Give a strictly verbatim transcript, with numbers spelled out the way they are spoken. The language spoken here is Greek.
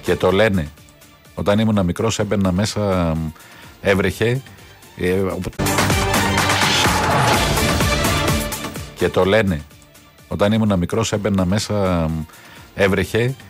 Και το λένε. Όταν ήμουν μικρός έμπαινα μέσα, έβρεχε. Ε, και το λένε. Όταν ήμουν μικρός έμπαινα μέσα, έβρεχε.